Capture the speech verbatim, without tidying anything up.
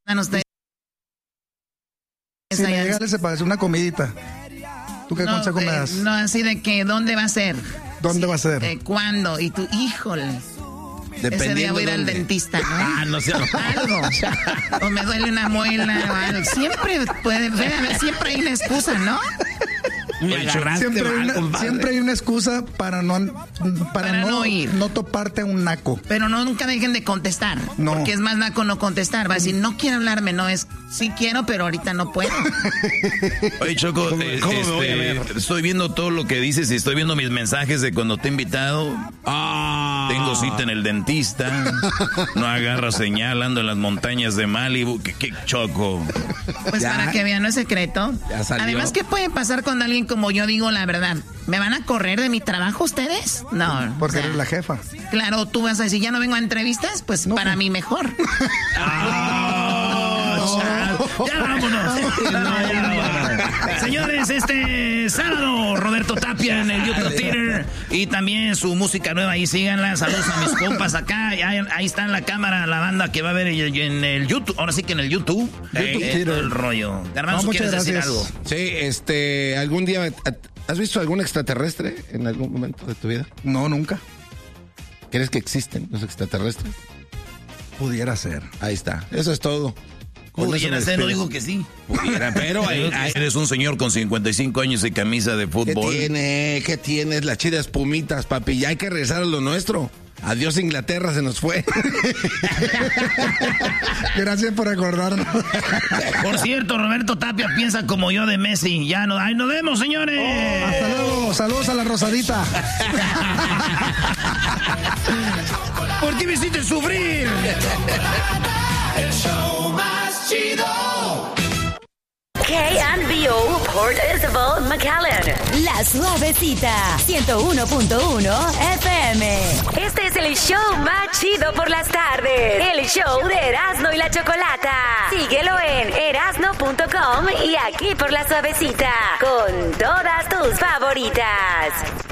ustedes? Si me llega se parece una comidita. ¿Tú qué no, consejo eh, me das? No, así de que, ¿dónde va a ser? ¿Dónde sí, va a ser? Eh, ¿Cuándo? Y tú, híjole. Ese día voy a ir al dentista, ¿no? Ah, no sé. Algo. O me duele una muela o algo. Siempre puede, siempre hay una excusa, ¿no? Siempre hay, una, siempre hay una excusa para no para, para no, no ir. No toparte a un naco. Pero no, nunca dejen de contestar. No. Porque es más naco no contestar. Va a decir, no quiero hablarme, no es, sí quiero, pero ahorita no puedo. Oye, Choco, ¿Cómo, eh, ¿cómo este, me voy a ver? Estoy viendo todo lo que dices y estoy viendo mis mensajes de cuando te he invitado. Ah. Tengo cita en el dentista. No agarra señal, ando en las montañas de Malibu. ¿Qué, qué Choco? Pues ya, para que vean, no es secreto. Además, ¿qué puede pasar con alguien como yo digo la verdad? ¿Me van a correr de mi trabajo ustedes? No. Porque o sea, eres la jefa. Claro, tú vas a decir, ¿ya no vengo a entrevistas? Pues no. Para mí mejor. Oh, ya vámonos. No, ya vámonos. Señores, este sábado, Roberto Tapia en el YouTube Theater. Y también su música nueva, ahí síganla. Saludos a mis compas acá. Ahí, ahí está en la cámara la banda que va a ver en el YouTube. Ahora sí que en el YouTube. YouTube eh, Theater. El rollo. Garbanzo, no, ¿quieres decir algo? Sí, este, algún día... ¿Has visto algún extraterrestre en algún momento de tu vida? No, nunca. ¿Crees que existen los extraterrestres? Pudiera ser. Ahí está, eso es todo. Pudiera ser, no digo que sí. Pudiera, pero... hay, hay... Eres un señor con cincuenta y cinco años y camisa de fútbol. ¿Qué tiene? ¿Qué tienes? Las chidas pumitas, papi. Ya hay que regresar a lo nuestro. Adiós Inglaterra, se nos fue. Gracias por acordarnos. Por cierto, Roberto Tapia piensa como yo de Messi. Ya no, ¡ay, nos vemos, señores! Oh, hasta luego, saludos a la Rosadita. ¿Por qué me hiciste sufrir? El show más chido. K and B O Port Isabel McAllen. La Suavecita, ciento uno punto uno F M. Este es el show más chido por las tardes. El show de Erasmo y la Chocolata. Síguelo en erasmo punto com y aquí por La Suavecita. Con todas tus favoritas.